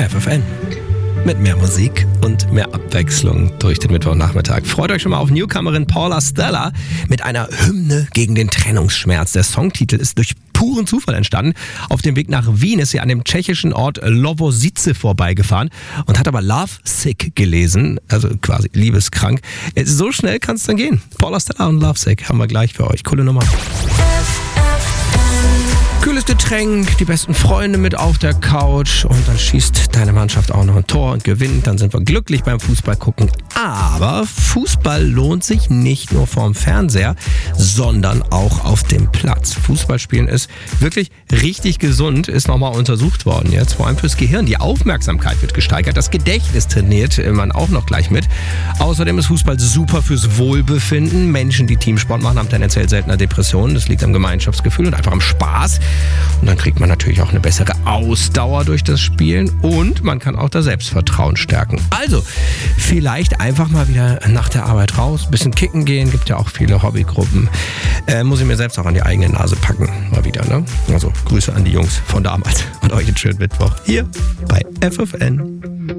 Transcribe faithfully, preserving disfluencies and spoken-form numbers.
F F N. Mit mehr Musik und mehr Abwechslung durch den Mittwochnachmittag. Freut euch schon mal auf Newcomerin Paula Stella mit einer Hymne gegen den Trennungsschmerz. Der Songtitel ist durch puren Zufall entstanden. Auf dem Weg nach Wien ist sie an dem tschechischen Ort Lovosice vorbeigefahren und hat aber Love Sick gelesen, also quasi liebeskrank. So schnell kann es dann gehen. Paula Stella und Love Sick haben wir gleich für euch. Coole Nummer. Kühles Getränk, die besten Freunde mit auf der Couch und dann schießt deine Mannschaft auch noch ein Tor und gewinnt. Dann sind wir glücklich beim Fußball gucken. Aber Fußball lohnt sich nicht nur vorm Fernseher, sondern auch auf dem Platz. Fußballspielen ist wirklich richtig gesund, ist nochmal untersucht worden jetzt, vor allem fürs Gehirn. Die Aufmerksamkeit wird gesteigert, das Gedächtnis trainiert man auch noch gleich mit. Außerdem ist Fußball super fürs Wohlbefinden. Menschen, die Teamsport machen, haben tendenziell seltener Depressionen. Das liegt am Gemeinschaftsgefühl und einfach am Spaß. Und dann kriegt man natürlich auch eine bessere Ausdauer durch das Spielen und man kann auch das Selbstvertrauen stärken. Also, vielleicht einfach mal wieder nach der Arbeit raus, ein bisschen kicken gehen, gibt ja auch viele Hobbygruppen. Äh, muss ich mir selbst auch an die eigene Nase packen, mal wieder, ne? Also, Grüße an die Jungs von damals und euch einen schönen Mittwoch hier bei F F N.